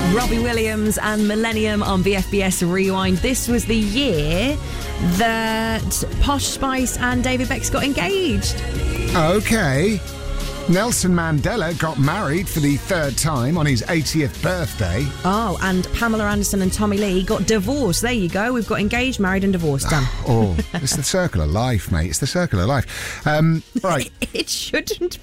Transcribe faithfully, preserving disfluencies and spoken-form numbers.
Robbie Williams and Millennium on V F B S Rewind. This was the year that Posh Spice and David Becks got engaged. Okay. Nelson Mandela got married for the third time on his eightieth birthday. Oh, and Pamela Anderson and Tommy Lee got divorced. There you go. We've got engaged, married and divorced. Done. Oh, it's the circle of life, mate. It's the circle of life. Um, right. It shouldn't